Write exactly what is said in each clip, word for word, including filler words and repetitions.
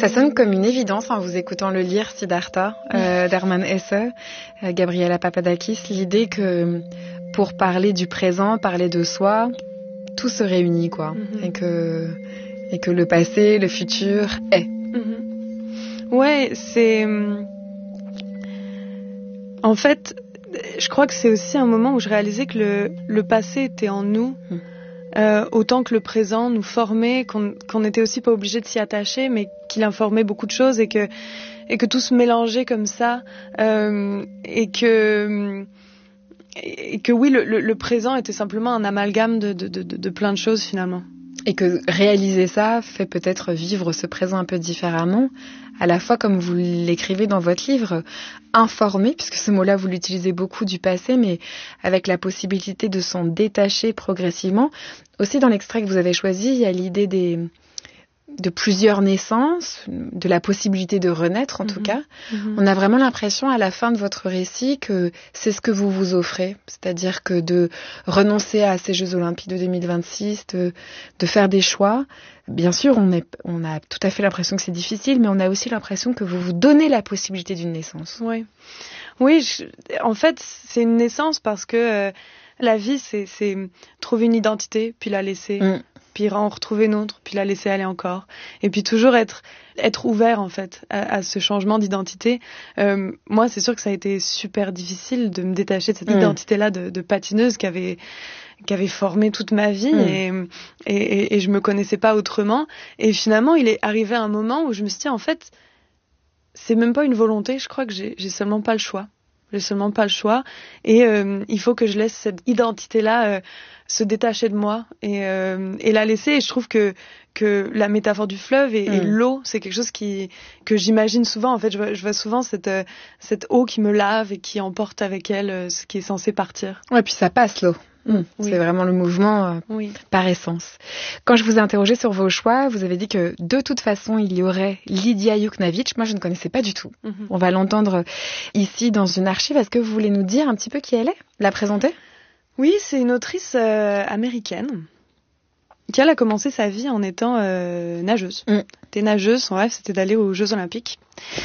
Ça sonne comme une évidence en vous écoutant le lire, Siddhartha, euh, d'Hermann Hesse, euh, Gabriela Papadakis, l'idée que pour parler du présent, parler de soi, tout se réunit, quoi, mm-hmm. et que et que le passé, le futur est. Mm-hmm. Ouais, c'est en fait, je crois que c'est aussi un moment où je réalisais que le le passé était en nous. Mm. Euh, autant que le présent nous formait, qu'on qu'on n'était aussi pas obligé de s'y attacher, mais qu'il informait beaucoup de choses et que et que tout se mélangeait comme ça, euh, et que et que oui, le, le, le présent était simplement un amalgame de, de de de plein de choses finalement. Et que réaliser ça fait peut-être vivre ce présent un peu différemment, à la fois comme vous l'écrivez dans votre livre, informer, puisque ce mot-là vous l'utilisez beaucoup du passé, mais avec la possibilité de s'en détacher progressivement. Aussi dans l'extrait que vous avez choisi, il y a l'idée des, de plusieurs naissances, de la possibilité de renaître en mmh. tout cas. Mmh. On a vraiment l'impression à la fin de votre récit que c'est ce que vous vous offrez, c'est-à-dire que de renoncer à ces Jeux Olympiques de deux mille vingt-six, de, de faire des choix. Bien sûr, on, est, on a tout à fait l'impression que c'est difficile, mais on a aussi l'impression que vous vous donnez la possibilité d'une naissance. Oui, oui je, en fait, c'est une naissance parce que euh, la vie, c'est, c'est trouver une identité, puis la laisser. Mmh. Puis en retrouver une autre, puis la laisser aller encore. Et puis toujours être être ouvert, en fait, à, à ce changement d'identité. Euh, moi, c'est sûr que ça a été super difficile de me détacher de cette mmh. identité-là de, de patineuse qui avait, qui avait formé toute ma vie. Mmh. Et, et, et je me connaissais pas autrement. Et finalement, il est arrivé un moment où je me suis dit, en fait, c'est même pas une volonté. Je crois que j'ai, j'ai seulement pas le choix. J'ai seulement pas le choix. Et euh, il faut que je laisse cette identité-là euh, se détacher de moi et, euh, et la laisser. Et je trouve que, que la métaphore du fleuve et, mmh. et l'eau, c'est quelque chose qui, que j'imagine souvent. En fait, je vois, je vois souvent cette, euh, cette eau qui me lave et qui emporte avec elle euh, ce qui est censé partir. Ouais, puis ça passe, l'eau. Mmh. Oui. C'est vraiment le mouvement euh, oui. par essence. Quand je vous ai interrogé sur vos choix, vous avez dit que de toute façon, il y aurait Lidia Yuknavitch. Moi, je ne connaissais pas du tout. Mmh. On va l'entendre ici dans une archive. Est-ce que vous voulez nous dire un petit peu qui elle est, la présenter ? Oui, c'est une autrice euh, américaine qui elle a commencé sa vie en étant euh, nageuse. Mmh. Elle était nageuse, son rêve c'était d'aller aux Jeux Olympiques.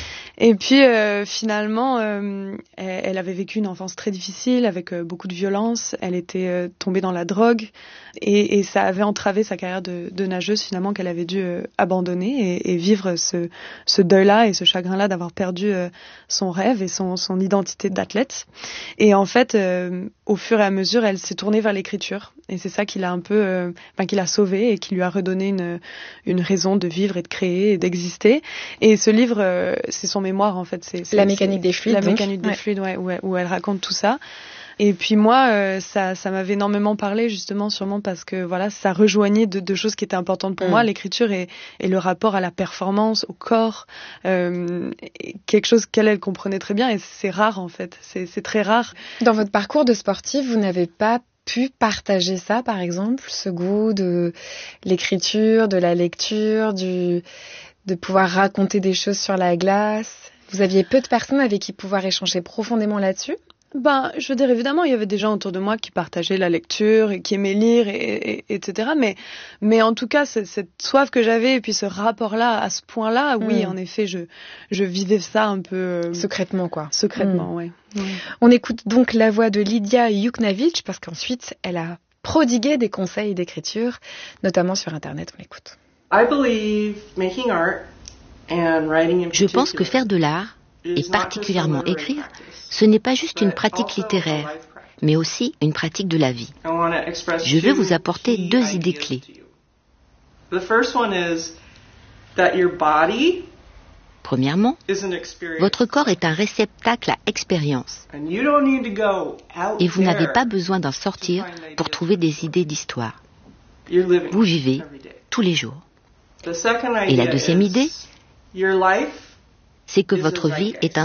Et puis euh, finalement, euh, elle, elle avait vécu une enfance très difficile avec euh, beaucoup de violence. Elle était euh, tombée dans la drogue et, et ça avait entravé sa carrière de, de nageuse finalement qu'elle avait dû euh, abandonner et, et vivre ce, ce deuil-là et ce chagrin-là d'avoir perdu euh, son rêve et son, son identité d'athlète. Et en fait, euh, au fur et à mesure, elle s'est tournée vers l'écriture et c'est ça qui l'a un peu, euh, enfin qui l'a sauvée et qui lui a redonné une, une raison de vivre et de créer et d'exister. Et ce livre, euh, c'est son mémoire en fait, c'est, c'est la mécanique c'est, des fluides. La donc. mécanique des ouais. fluides, ouais, où, elle, où elle raconte tout ça. Et puis moi, euh, ça, ça m'avait énormément parlé justement, sûrement parce que voilà, ça rejoignait de, de choses qui étaient importantes pour mmh. moi, l'écriture et, et le rapport à la performance, au corps, euh, quelque chose qu'elle elle comprenait très bien et c'est rare en fait, c'est, c'est très rare. Dans votre parcours de sportif, vous n'avez pas pu partager ça, par exemple, ce goût de l'écriture, de la lecture, du de pouvoir raconter des choses sur la glace. Vous aviez peu de personnes avec qui pouvoir échanger profondément là-dessus ? Ben, je veux dire, évidemment, il y avait des gens autour de moi qui partageaient la lecture et qui aimaient lire, et, et, et cetera. Mais, mais en tout cas, cette, cette soif que j'avais et puis ce rapport-là, à ce point-là, oui, mmh. en effet, je, je vivais ça un peu... Euh, secrètement, quoi. Secrètement, mmh. oui. Ouais. On écoute donc la voix de Lidia Yuknavitch parce qu'ensuite, elle a prodigué des conseils d'écriture, notamment sur Internet. On l'écoute. Je pense que faire de l'art, et particulièrement écrire, ce n'est pas juste une pratique littéraire, mais aussi une pratique de la vie. Je veux vous apporter deux idées clés. Premièrement, votre corps est un réceptacle à expérience, et vous n'avez pas besoin d'en sortir pour trouver des idées d'histoire. Vous vivez tous les jours. Et la deuxième idée, c'est que votre vie est un